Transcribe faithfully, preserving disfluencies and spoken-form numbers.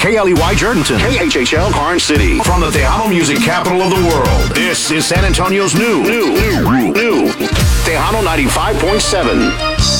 K L E Y Jordanton. K H H L Karn City. From the Tejano music capital of the world, this is San Antonio's new, new, new, new Tejano ninety-five point seven.